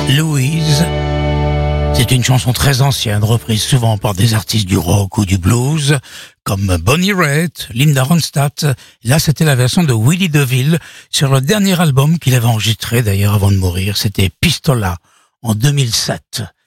Louise, c'est une chanson très ancienne, reprise souvent par des artistes du rock ou du blues, comme Bonnie Raitt, Linda Ronstadt. Là, c'était la version de Willie DeVille sur le dernier album qu'il avait enregistré d'ailleurs avant de mourir. C'était Pistola en 2007.